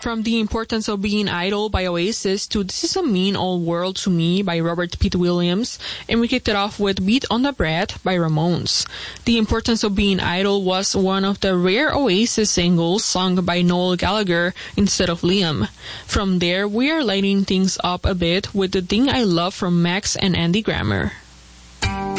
From The Importance of Being Idle by Oasis to This Is a Mean Old World to Me by Robert Pitt Williams, and we kicked it off with Beat on the Bread by Ramones. The Importance of Being Idle was one of the rare Oasis singles sung by Noel Gallagher instead of Liam. From there, we are lighting things up a bit with The Thing I Love from Max and Andy Grammer.